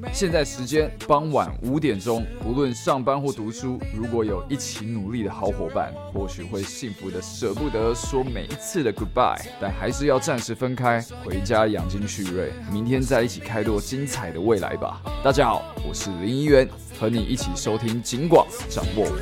现在时间傍晚5点钟，无论上班或读书，如果有一起努力的好伙伴，或许会幸福的舍不得说每一次的 goodbye， 但还是要暂时分开，回家养精蓄锐，明天再一起开拓精彩的未来吧。大家好，我是林一元，和你一起收听警广，掌握